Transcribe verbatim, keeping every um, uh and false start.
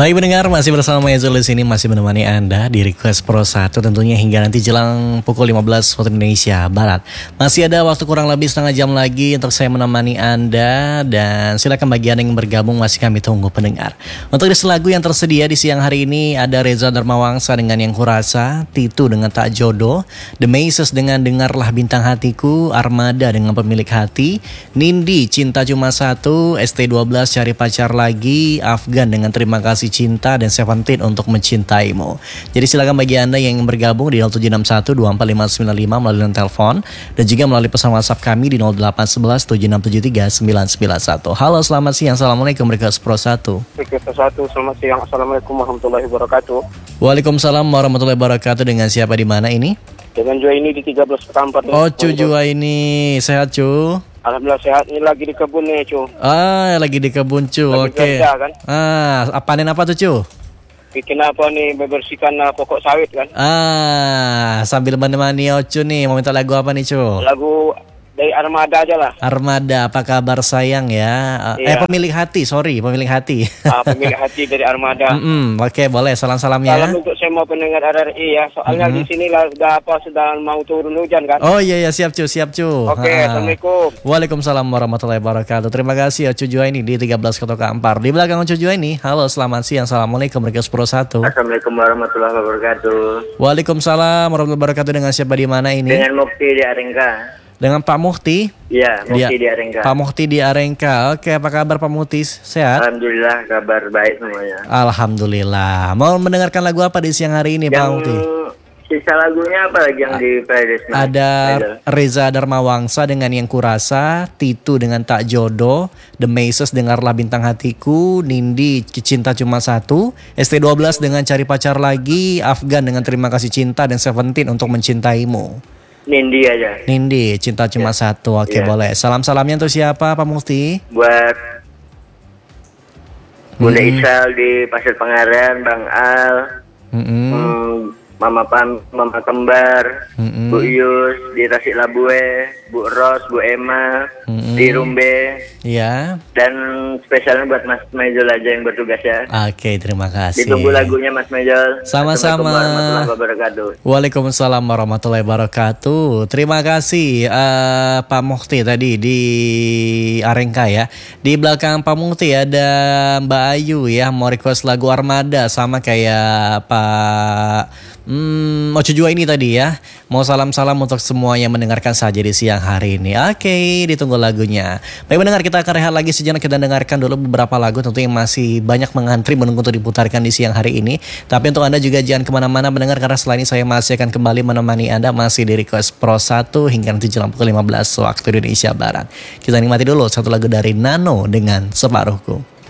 Baik pendengar, masih bersama Maezul di sini, masih menemani Anda di Request Pro satu tentunya hingga nanti jelang pukul lima belas waktu Indonesia Barat. Masih ada waktu kurang lebih setengah jam lagi untuk saya menemani Anda, dan silakan bagi Anda yang bergabung masih kami tunggu pendengar. Untuk list lagu yang tersedia di siang hari ini ada Reza Darmawangsa dengan Yang Kurasa, Titu dengan Tak Jodoh, The Maces dengan Dengarlah Bintang Hatiku, Armada dengan Pemilik Hati, Nindi Cinta Cuma Satu, S T dua belas Cari Pacar Lagi, Afgan dengan Terima Kasih Cinta, dan Seventeen Untuk Mencintaimu. Jadi silakan bagi Anda yang ingin bergabung di nol tujuh enam satu dua empat lima sembilan lima melalui telepon dan juga melalui pesan WhatsApp kami di nol delapan satu satu tujuh enam tujuh tiga sembilan sembilan satu. Halo, selamat siang. Assalamualaikum Request Pro satu. Request Pro satu, selamat siang. Assalamualaikum warahmatullahi wabarakatuh. Waalaikumsalam warahmatullahi wabarakatuh. Dengan siapa di mana ini? Dengan Juwaini di tiga belas Petampat. Oh, Cu Juwaini, sehat Cu? Alhamdulillah sehat, ini lagi di kebun nih Cu. Ah, lagi di kebun Cu, oke. Okay. Kan? Ah, panen apa tuh Cu? Bikin apa nih, membersihkan uh, pokok sawit kan. Ah, sambil menemani Ocu nih, mau minta lagu apa nih Cu? Lagu dari Armada aja lah. Armada, apa kabar sayang ya? Iya. Eh, Pemilik Hati, sorry, Pemilik Hati. Ah, Pemilik Hati dari Armada. Mm-mm, Oke, boleh, salam-salamnya. Salam untuk semua pendengar R R I ya, soalnya mm-hmm. di sini lah sudah apa, sudah mau turun hujan kan. Oh iya, iya, siap Cu, siap Cu. Oke, ah. Assalamualaikum. Waalaikumsalam warahmatullahi wabarakatuh. Terima kasih Ocu Juwaini di tiga belas Kota Kampar. Di belakang Ocu Juwaini, halo selamat siang, assalamualaikum Request Pro satu. Assalamualaikum warahmatullahi wabarakatuh. Waalaikumsalam warahmatullahi wabarakatuh. Dengan siapa di mana ini? Dengan Mukti di Arengka. Dengan Pak Muhti? Iya, Muhti di Arengka. Pak Muhti di Arengka. Oke, apa kabar Pak Muhti? Sehat? Alhamdulillah, kabar baik semuanya. Alhamdulillah. Mau mendengarkan lagu apa di siang hari ini yang, Pak Muhti? Sisa lagunya apa lagi yang A- di playlist? Ada Reza Darmawangsa dengan Yang Kurasa, Titu dengan Tak Jodoh, The Maces Dengarlah Bintang Hatiku, Nindi Cinta Cuma Satu, S T dua belas dengan Cari Pacar Lagi, Afgan dengan Terima Kasih Cinta, dan Seventeen Untuk Mencintaimu. Nindi aja. Nindi, Cinta Cuma yeah. Satu. Oke, yeah. Boleh. Salam-salamnya untuk siapa, Pak Mufti? Buat Bunda hmm. Isal di Pasir Pangaran, Bang Al, hmm. Hmm, Mama Pam, Mama Kembar, hmm. Bu Yus di Tasik Labue, Bu Ros, Bu Emma hmm. di Rumbe. Iya. Dan spesialnya buat Mas Mejol aja yang bertugas ya. Oke, terima kasih. Ditunggu lagunya Mas Mejol. Sama-sama. Warahmatullahi wabarakatuh. Waalaikumsalam warahmatullahi wabarakatuh. Terima kasih uh, Pak Muhti tadi di Arengka ya. Di belakang Pak Muhti ada Mbak Ayu ya, mau request lagu Armada sama kayak Pak Hmm, Ocu Juwaini tadi ya. Mau salam-salam untuk semua yang mendengarkan saja di siang hari ini. Oke, ditunggu lagunya. Baik mendengar, kita akan rehat lagi sejenak, kita dengarkan dulu beberapa lagu tentu yang masih banyak mengantri menunggu untuk diputarkan di siang hari ini. Tapi untuk Anda juga jangan kemana-mana mendengar, karena setelah ini saya masih akan kembali menemani Anda masih di Request Pro satu hingga nanti jelang pukul lima belas waktu Indonesia Barat. Kita nikmati dulu satu lagu dari Nano dengan Separuhku.